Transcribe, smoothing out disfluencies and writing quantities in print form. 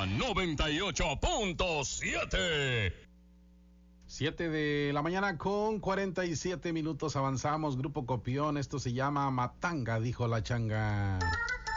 98.7. 7 de la mañana con 47 minutos. Avanzamos, Grupo Copión. Esto se llama Matanga, dijo la changa.